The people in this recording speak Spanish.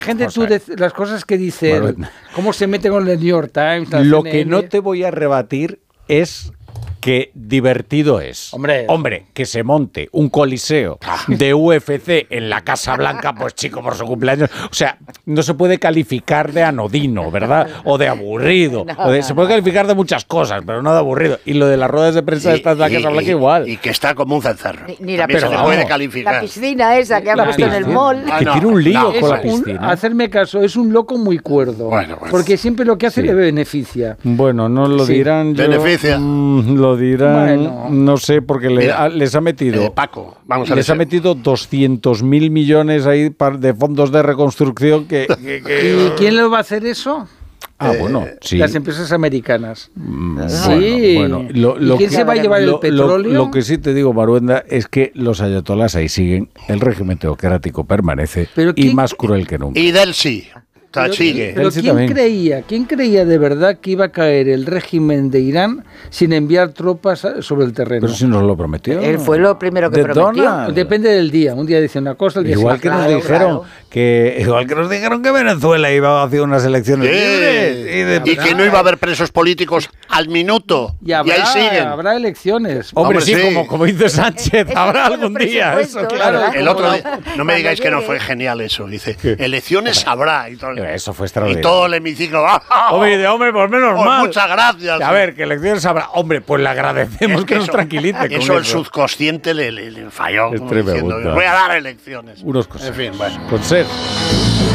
Gente, tú las cosas que dice él, cómo se mete con el New York Times. Lo que no te voy a rebatir es que divertido es. Hombre, que se monte un coliseo de UFC en la Casa Blanca, pues chico, por su cumpleaños. O sea, no se puede calificar de anodino, ¿verdad? O de aburrido. Se puede calificar de muchas cosas, pero no de aburrido. Y lo de las ruedas de prensa de la Casa Blanca igual. Y que está como un cencerro. Ni la Pero se le puede calificar. La piscina esa que ha puesto en el mall. Que tiene un lío con la piscina. Hacerme caso, es un loco muy cuerdo. Porque siempre lo que hace le beneficia. Bueno, no lo dirán. Beneficia. Lo dirán, no sé, porque les ha metido. Paco, vamos a ver. Les ha metido 200.000 millones ahí de fondos de reconstrucción que ¿Y quién lo va a hacer eso? Bueno, sí. Las empresas americanas. Sí. Bueno, ¿Y quién se va a llevar el petróleo? Lo que sí te digo, Maruenda, es que los ayatolás ahí siguen, el régimen teocrático permanece y más cruel que nunca. Y del sí. Sigue. Pero ¿quién creía de verdad que iba a caer el régimen de Irán sin enviar tropas sobre el terreno? Pero si nos lo prometió. Él fue lo primero que prometió. Donald. Depende del día. Un día dice una cosa, el día igual que nos dijeron que Venezuela iba a hacer unas elecciones libres y que no iba a haber presos políticos al minuto. Y ahí siguen. Habrá elecciones. Hombre, sí, como dice Sánchez, habrá algún día. Eso, claro. El otro día, no me digáis que no fue genial eso. Dice, elecciones habrá. Y todo. Eso fue extraordinario. Y todo el hemiciclo. Hombre, pues menos mal. Muchas gracias. A ver, que elecciones habrá. Hombre, pues le agradecemos que nos tranquilice. Eso el subconsciente le falló. Diciendo, voy a dar elecciones. Unos cosas. En fin, bueno. Con ser.